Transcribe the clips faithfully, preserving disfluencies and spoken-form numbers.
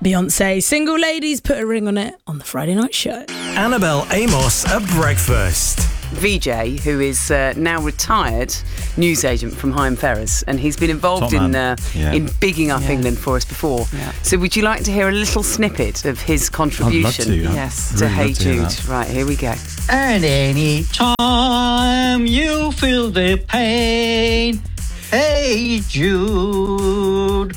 Beyonce, Single Ladies, put a ring on it on the Friday night show. Annabelle Amos at breakfast. V J, who is uh, now retired newsagent from Higham Ferrers, and he's been involved in uh, yeah. in bigging up yeah. England for us before. Yeah. So would you like to hear a little snippet of his contribution to, yeah. yes, to Hey Jude? Right, here we go. And any time you feel the pain, Hey Jude,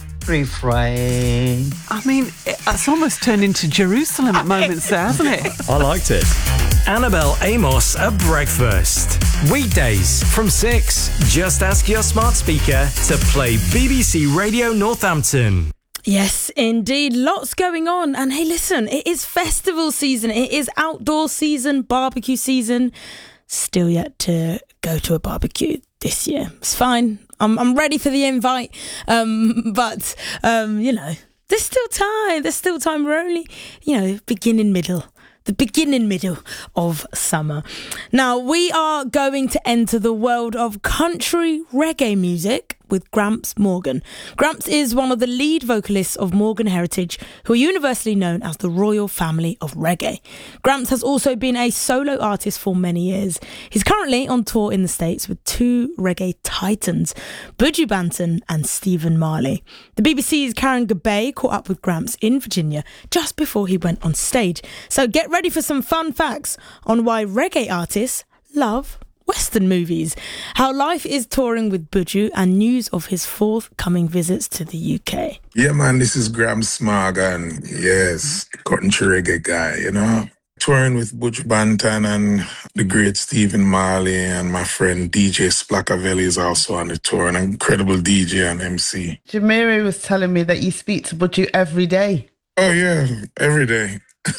refrain. I mean, it's almost turned into Jerusalem at moments there, hasn't it? I liked it. Annabelle Amos at breakfast. Weekdays from six. Just ask your smart speaker to play B B C Radio Northampton. Yes, indeed. Lots going on. And hey, listen, it is festival season. It is outdoor season, barbecue season. Still yet to go to a barbecue this year. It's fine. I'm I'm ready for the invite. Um, but, um, you know, there's still time. There's still time. We're only, you know, beginning, middle. The beginning middle of summer. Now, we are going to enter the world of country reggae music with Gramps Morgan. Gramps is one of the lead vocalists of Morgan Heritage, who are universally known as the Royal Family of Reggae. Gramps has also been a solo artist for many years. He's currently on tour in the States with two reggae titans, Buju Banton and Stephen Marley. The B B C's Karen Gabay caught up with Gramps in Virginia just before he went on stage. So get ready for some fun facts on why reggae artists love Western movies, how life is touring with Buju, and news of his forthcoming visits to the U K. Yeah, man, this is Gramps Morgan. Yes, country reggae guy, you know. Touring with Buju Banton and the great Stephen Marley, and my friend D J Splackavelli is also on the tour, an incredible D J and M C. Jamiri was telling me that you speak to Buju every day. Oh, yeah, every day.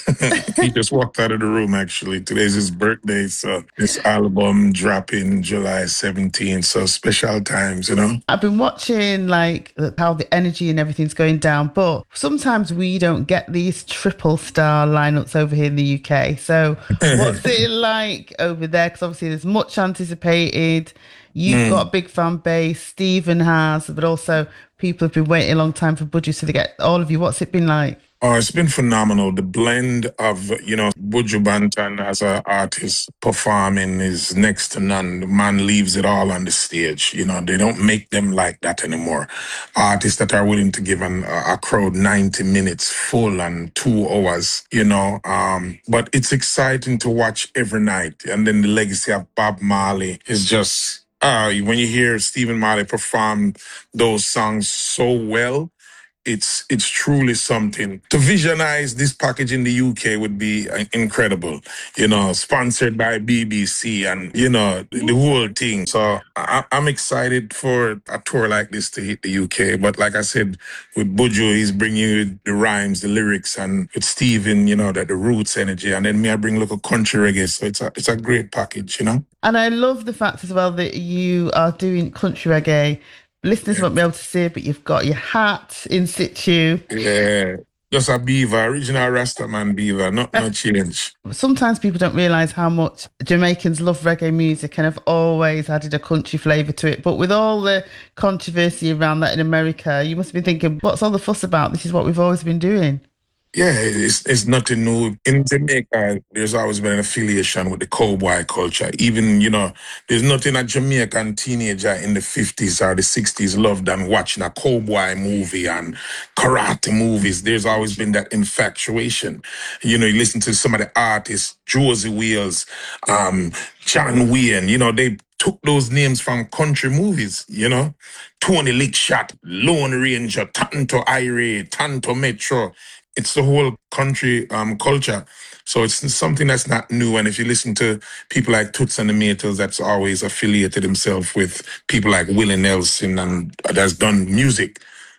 He just walked out of the room, actually. Today's his birthday, so this album dropping July seventeenth, so special times, you know? I've been watching, like, how the energy and everything's going down, but sometimes we don't get these triple star lineups over here in the U K. So what's it like over there? Because obviously there's much anticipated. You've mm. got a big fan base, Stephen has, but also people have been waiting a long time for Buju, so they get all of you. What's it been like? Oh, it's been phenomenal. The blend of, you know, Buju Banton as an artist performing is next to none. The man leaves it all on the stage. You know, they don't make them like that anymore. Artists that are willing to give an, a crowd ninety minutes full and two hours, you know. Um, but it's exciting to watch every night. And then the legacy of Bob Marley is just... Uh, when you hear Stephen Marley perform those songs so well, it's it's truly something. To visualize this package in the U K would be incredible. You know, sponsored by B B C and, you know, the, the whole thing. So I, I'm excited for a tour like this to hit the U K. But like I said, with Buju, he's bringing you the rhymes, the lyrics, and with Stephen, you know, that the roots energy. And then me, I bring local country reggae. So it's a, it's a great package, you know? And I love the fact as well that you are doing country reggae. Listeners yeah. won't be able to see it, but you've got your hat in situ. Yeah, just a beaver, original Rastaman beaver, not no change. Sometimes people don't realise how much Jamaicans love reggae music and have always added a country flavour to it. But with all the controversy around that in America, you must be thinking, what's all the fuss about? This is what we've always been doing. Yeah, it's it's nothing new. In Jamaica, there's always been an affiliation with the cowboy culture. Even, you know, there's nothing a Jamaican teenager in the fifties or the sixties loved than watching a cowboy movie and karate movies. There's always been that infatuation. You know, you listen to some of the artists, Josie Wales, um, John Wayne, you know, they took those names from country movies, you know. Tony Lickshot, Lone Ranger, Tonto Irate, Tonto Metro. It's the whole country um, culture. So it's something that's not new. And if you listen to people like Toots and the Maytals, that's always affiliated himself with people like Willie Nelson and that's done music.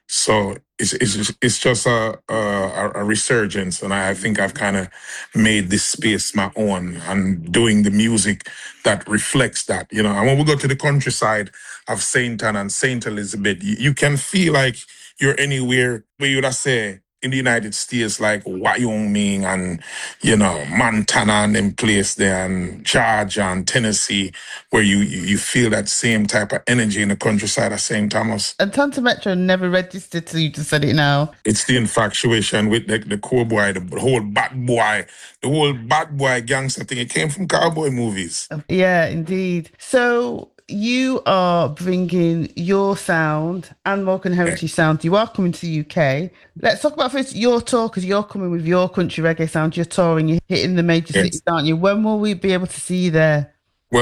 So it's it's it's just a a, a resurgence, and I think I've kind of made this space my own and doing the music that reflects that, you know. And when we go to the countryside of Saint Anne and Saint Elizabeth, you, you can feel like you're anywhere where you'd say in the United States, like Wyoming and, you know, Montana and them place there, and Georgia and Tennessee, where you, you, you feel that same type of energy in the countryside of Saint Thomas. And Tonto Metro never registered till you just said it now. It's the infatuation with the, the cowboy, the whole bad boy, the whole bad boy gangster thing. It came from cowboy movies. Yeah, indeed. So you are bringing your sound and Morgan Heritage yeah. sound. You are coming to the U K. Let's talk about first your tour, because you're coming with your country reggae sound. You're touring, you're hitting the major yes. cities, aren't you? When will we be able to see you there?